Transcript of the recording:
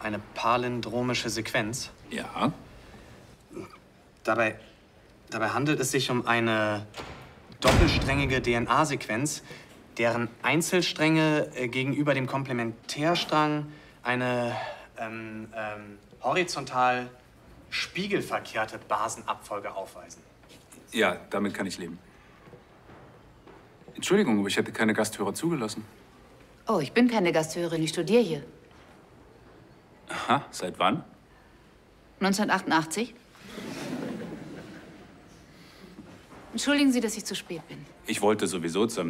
eine palindromische Sequenz. Ja. Dabei handelt es sich um eine doppelsträngige DNA-Sequenz, deren Einzelstränge gegenüber dem Komplementärstrang eine horizontal spiegelverkehrte Basenabfolge aufweisen. Ja, damit kann ich leben. Entschuldigung, aber ich hätte keine Gasthörer zugelassen. Oh, ich bin keine Gasthörerin, ich studiere hier. Aha, seit wann? 1988. Entschuldigen Sie, dass ich zu spät bin. Ich wollte sowieso zur